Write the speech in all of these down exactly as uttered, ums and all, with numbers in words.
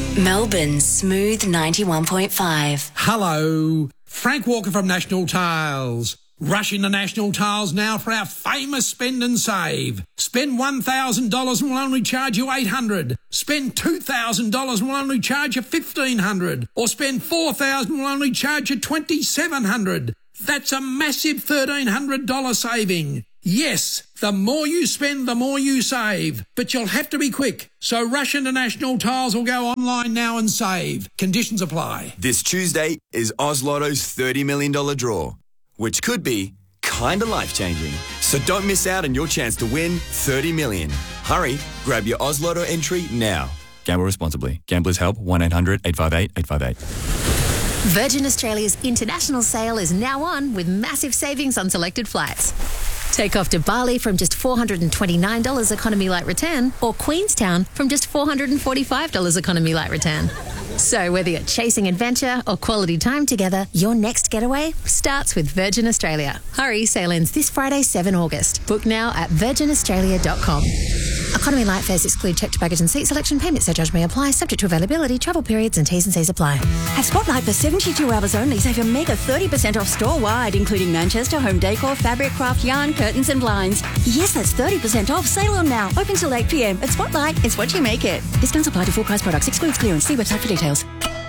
Melbourne's Smooth ninety-one point five. Hello, Frank Walker from National Tiles. Rush into National Tiles now for our famous spend and save. Spend one thousand dollars and we'll only charge you eight hundred dollars. Spend two thousand dollars and we'll only charge you fifteen hundred dollars. Or spend four thousand dollars and we'll only charge you twenty-seven hundred dollars. That's a massive thirteen hundred dollars saving. Yes, the more you spend, the more you save. But you'll have to be quick. So rush into National Tiles or go online now and save. Conditions apply. This Tuesday is Oz Lotto's thirty million dollars draw, which could be kinda life-changing. So don't miss out on your chance to win thirty million dollars. Hurry, grab your Oz Lotto entry now. Gamble responsibly. Gamblers help one eight hundred eight five eight eight five eight. Virgin Australia's international sale is now on with massive savings on selected flights. Take off to Bali from just four hundred twenty-nine dollars economy light return, or Queenstown from just four hundred forty-five dollars economy light return. So whether you're chasing adventure or quality time together, your next getaway starts with Virgin Australia. Hurry, sale ends this Friday, seventh of August. Book now at virgin australia dot com. Economy light fares exclude checked baggage and seat selection. Payment surcharge may apply, subject to availability, travel periods and T's and C's apply. At Spotlight for seventy-two hours only, save a mega thirty percent off store-wide, including Manchester, home decor, fabric, craft, yarn, curtains and blinds. Yes, that's thirty percent off. Sale on now. Open till eight p.m. At Spotlight, it's what you make it. Discounts apply to full price products. Excludes clearance. See website for details.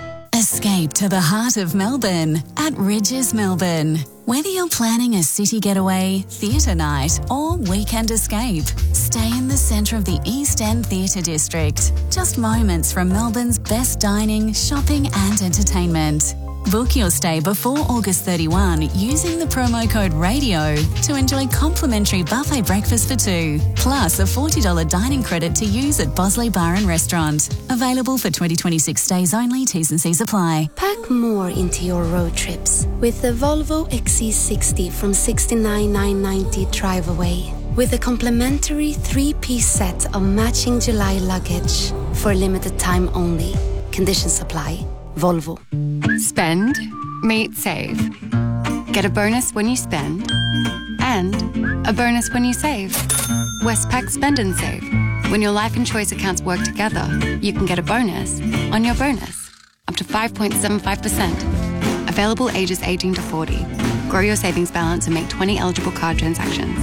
Escape to the heart of Melbourne at Rydges Melbourne. Whether you're planning a city getaway, theatre night or weekend escape, stay in the centre of the East End Theatre District. Just moments from Melbourne's best dining, shopping and entertainment. Book your stay before August thirty-first using the promo code RADIO to enjoy complimentary buffet breakfast for two, plus a forty dollars dining credit to use at Bosley Bar and Restaurant. Available for twenty twenty-six stays only, T's and C's apply. Pack more into your road trips with the Volvo X C sixty from sixty-nine thousand nine hundred ninety drive away. With a complimentary three-piece set of matching July luggage for a limited time only. Conditions apply. Volvo. Spend, meet, save. Get a bonus when you spend and a bonus when you save. Westpac Spend and Save. When your life and choice accounts work together, you can get a bonus on your bonus, up to five point seven five percent. Available ages eighteen to forty. Grow your savings balance and make twenty eligible card transactions.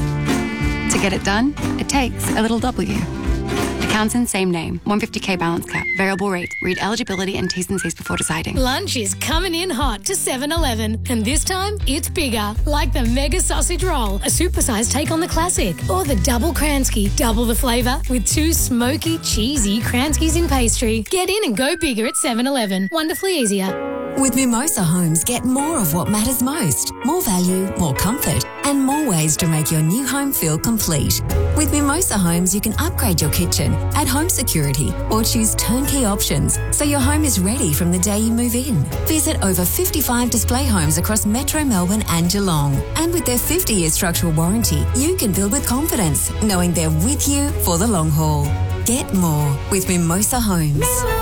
To get it done, it takes a little W. Accounts in same name. one hundred fifty thousand balance cap. Variable rate. Read eligibility and T's and C's before deciding. Lunch is coming in hot to seven eleven. And this time, it's bigger. Like the Mega Sausage Roll, a supersized take on the classic. Or the Double Kransky. Double the flavour with two smoky, cheesy Kranskys in pastry. Get in and go bigger at seven eleven. Wonderfully easier. With Mimosa Homes, get more of what matters most. More value, more comfort, and more ways to make your new home feel complete. With Mimosa Homes, you can upgrade your kitchen, add home security, or choose turnkey options so your home is ready from the day you move in. Visit over fifty-five display homes across Metro Melbourne and Geelong. And with their fifty-year structural warranty, you can build with confidence, knowing they're with you for the long haul. Get more with Mimosa Homes.